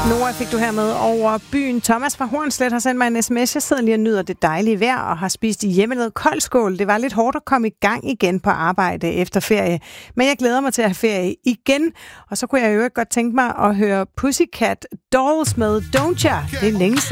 Nora fik du her med over byen. Thomas fra Hornslet har sendt mig en sms. Jeg sidder lige og nyder det dejlige vejr og har spist hjemmelavede koldskål. Det var lidt hårdt at komme i gang igen på arbejde efter ferie. Men jeg glæder mig til at have ferie igen. Og så kunne jeg jo godt tænke mig at høre Pussycat Dolls med Don't Ya. Det er længe siden.